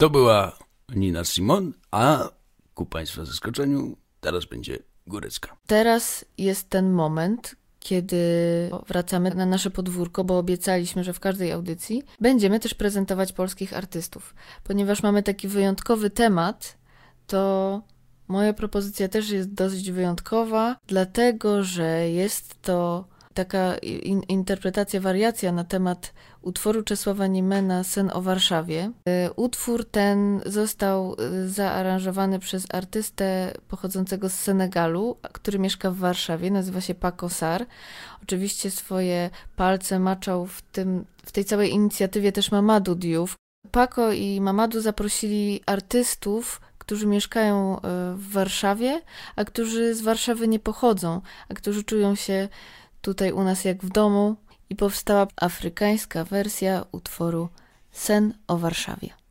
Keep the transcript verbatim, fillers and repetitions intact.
To była Nina Simone, a ku Państwa zaskoczeniu teraz będzie Górecka. Teraz jest ten moment, kiedy wracamy na nasze podwórko, bo obiecaliśmy, że w każdej audycji będziemy też prezentować polskich artystów. Ponieważ mamy taki wyjątkowy temat, to moja propozycja też jest dosyć wyjątkowa, dlatego że jest to taka in- interpretacja, wariacja na temat utworu Czesława Niemena Sen o Warszawie. Utwór ten został zaaranżowany przez artystę pochodzącego z Senegalu, który mieszka w Warszawie, nazywa się Paco Sarr. Oczywiście swoje palce maczał w, tym, w tej całej inicjatywie też Mamadou Diouf. Paco i Mamadou zaprosili artystów, którzy mieszkają w Warszawie, a którzy z Warszawy nie pochodzą, a którzy czują się tutaj u nas jak w domu, i powstała afrykańska wersja utworu Sen o Warszawie.